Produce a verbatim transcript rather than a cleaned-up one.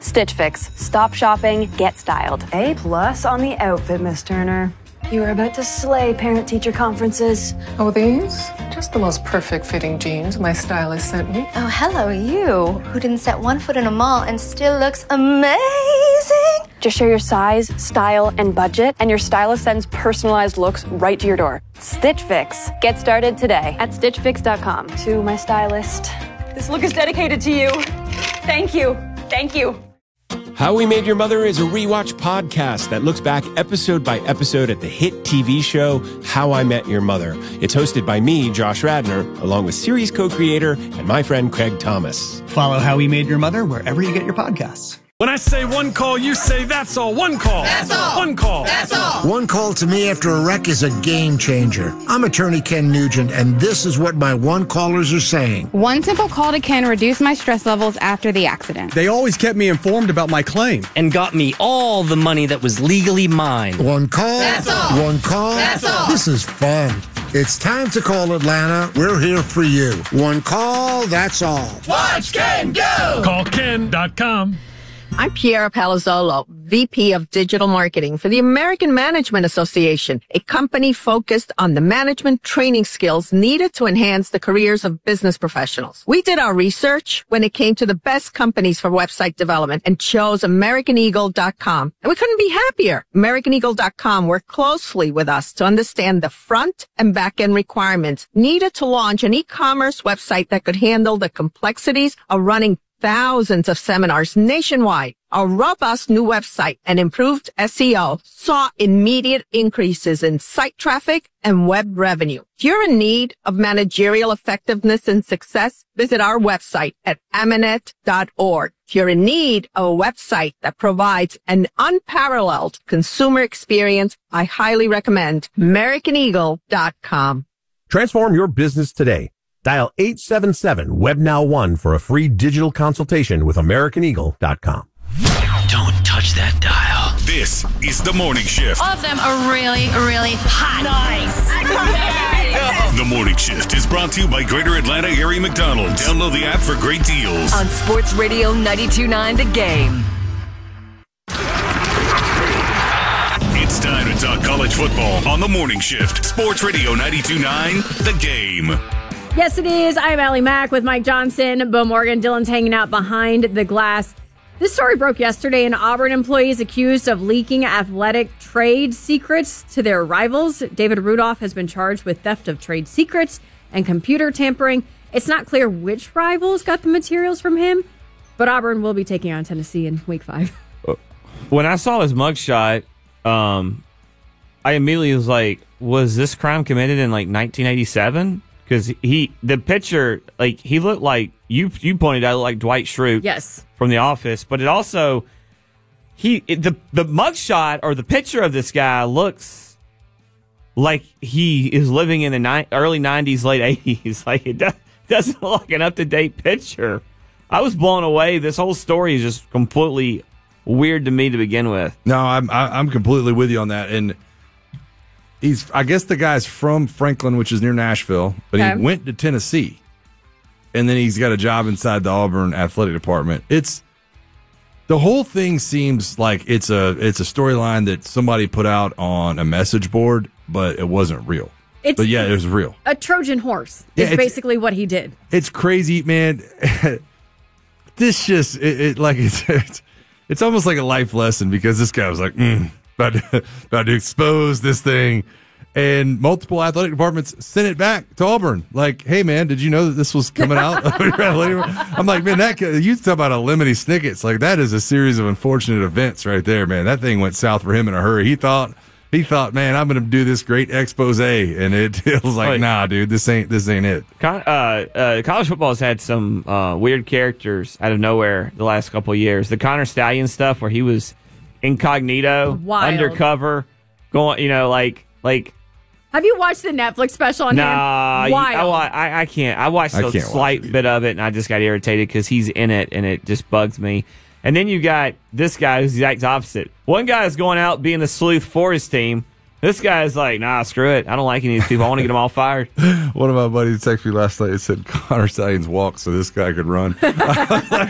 Stitch Fix. Stop shopping, get styled. A plus on the outfit, Miss Turner. You are about to slay parent-teacher conferences. Oh, these? Just the most perfect fitting jeans my stylist sent me. Oh, hello, you, who didn't set one foot in a mall and still looks amazing. Just share your size, style, and budget, and your stylist sends personalized looks right to your door. Stitch Fix. Get started today at stitch fix dot com. To my stylist, this look is dedicated to you. Thank you. Thank you. How We Made Your Mother is a rewatch podcast that looks back episode by episode at the hit T V show How I Met Your Mother. It's hosted by me, Josh Radnor, along with series co-creator and my friend Craig Thomas. Follow How We Made Your Mother wherever you get your podcasts. When I say one call, you say that's all. One call. That's all. One call. That's all. One call to me after a wreck is a game changer. I'm attorney Ken Nugent, and this is what my one callers are saying. One simple call to Ken reduced my stress levels after the accident. They always kept me informed about my claim. And got me all the money that was legally mine. One call. That's all. One call. That's all. This is fun. It's time to call Atlanta. We're here for you. One call, that's all. Watch Ken go! Call ken dot com. I'm Piera Palazzolo, V P of Digital Marketing for the American Management Association, a company focused on the management training skills needed to enhance the careers of business professionals. We did our research when it came to the best companies for website development and chose American Eagle dot com. And we couldn't be happier. American Eagle dot com worked closely with us to understand the front and back end requirements needed to launch an e-commerce website that could handle the complexities of running thousands of seminars nationwide. Our robust new website and improved S E O saw immediate increases in site traffic and web revenue. If you're in need of managerial effectiveness and success, visit our website at amanet dot org. If you're in need of a website that provides an unparalleled consumer experience, I highly recommend American Eagle dot com. Transform your business today. Dial eight seven seven web now one for a free digital consultation with American Eagle dot com. Don't touch that dial. This is The Morning Shift. All of them are really, really hot. Nice. The Morning Shift is brought to you by Greater Atlanta Area McDonald's. Download the app for great deals. On Sports Radio ninety-two point nine The Game. It's time to talk college football on The Morning Shift. Sports Radio ninety-two point nine The Game. Yes, it is. I'm Allie Mack with Mike Johnson, Bo Morgan. Dylan's hanging out behind the glass. This story broke yesterday. An Auburn employee is accused of leaking athletic trade secrets to their rivals. David Rudolph has been charged with theft of trade secrets and computer tampering. It's not clear which rivals got the materials from him, but Auburn will be taking on Tennessee in week five. When I saw his mugshot, um, I immediately was like, was this crime committed in like nineteen eighty-seven? Because he, the picture, like, he looked like, you you pointed out, like Dwight Schrute. Yes. From The Office. But it also, he, it, the, the mugshot or the picture of this guy looks like he is living in the ni- early nineties, late eighties. Like, it does, doesn't look like an up-to-date picture. I was blown away. This whole story is just completely weird to me to begin with. No, I'm I'm completely with you on that. And he's, I guess the guy's from Franklin, which is near Nashville, but okay. He went to Tennessee, and then he's got a job inside the Auburn athletic department. It's the whole thing seems like it's a it's a storyline that somebody put out on a message board, but it wasn't real. It's, but yeah, it was real. A Trojan horse is yeah, basically what he did. It's crazy, man. This just it, it like it's, it's it's almost like a life lesson, because this guy was like, mm, about to, about to expose this thing, and multiple athletic departments sent it back to Auburn. Like, hey man, did you know that this was coming out? I'm like, man, that you talk about a lemony snickets. Like, that is a series of unfortunate events right there, man. That thing went south for him in a hurry. He thought. He thought, man, I'm going to do this great expose, and it, it was like, like, nah, dude, this ain't this ain't it. Uh, uh, college football has had some uh, weird characters out of nowhere the last couple of years. The Connor Stallion stuff, where he was incognito, Wild. undercover, going, you know, like like. Have you watched the Netflix special on nah, him? Wild. I, I, I can't. I watched a slight watch bit of it, and I just got irritated because he's in it, and it just bugs me. And then you got this guy who's the exact opposite. One guy is going out being a sleuth for his team. This guy is like, nah, screw it. I don't like any of these people. I want to get them all fired. One of my buddies texted me last night and said Connor Stallion's walk so this guy could run. I was like,